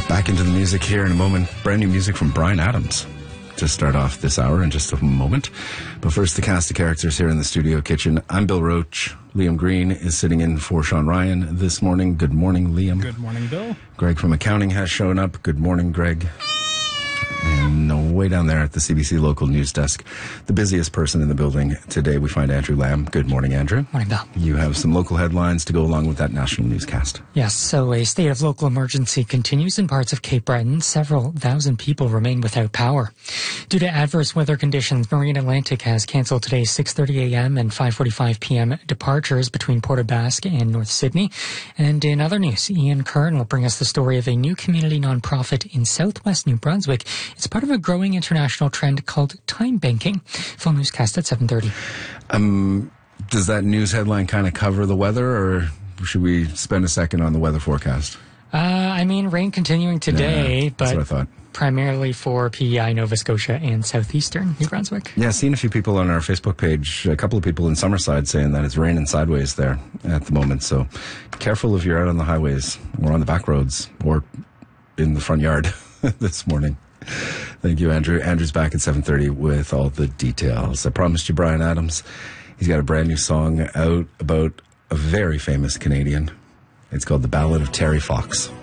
Back into the music here in a moment. Brand new music from Bryan Adams to start off this hour in just a moment. But first, the cast of characters here in the studio kitchen. I'm Bill Roach. Liam Green is sitting in for Sean Ryan this morning. Good morning, Liam. Good morning, Bill. Greg from accounting has shown up. Good morning, Greg. And way down there at the CBC local news desk, the busiest person in the building today, we find Andrew Lamb. Good morning, Andrew. Morning, Bill. You have some local headlines to go along with that national newscast. Yes, so a state of local emergency continues in parts of Cape Breton. Several thousand people remain without power. Due to adverse weather conditions, Marine Atlantic has cancelled today's 6:30 a.m. and 5:45 p.m. departures between Port aux Basques and North Sydney. And in other news, Ian Kern will bring us the story of a new community nonprofit in southwest New Brunswick. It's part of a growing international trend called time banking. Full newscast at 7:30. Does that news headline kind of cover the weather, or should we spend a second on the weather forecast? Rain continuing today, that's what I but thought. primarily for PEI, Nova Scotia, and southeastern New Brunswick. Yeah, I've seen a few people on our Facebook page, a couple of people in Summerside saying that it's raining sideways there at the moment. So careful if you're out on the highways or on the back roads or in the front yard this morning. Thank you, Andrew. Andrew's back at 7:30 with all the details. I promised you Bryan Adams. He's got a brand new song out about a very famous Canadian. It's called The Ballad of Terry Fox.